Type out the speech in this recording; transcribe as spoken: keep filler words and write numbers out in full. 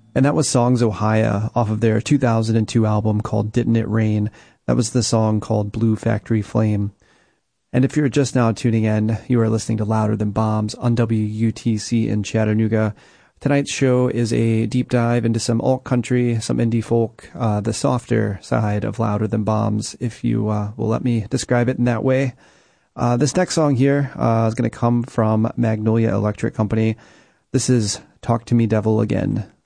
And that was Songs Ohia off of their two thousand two album called Didn't It Rain. That was the song called Blue Factory Flame. And if you're just now tuning in, you are listening to Louder Than Bombs on W U T C in Chattanooga. Tonight's show is a deep dive into some alt country, some indie folk, uh, the softer side of Louder Than Bombs, if you uh, will let me describe it in that way. Uh, this next song here uh, is going to come from Magnolia Electric Company. This is Talk to Me Devil Again.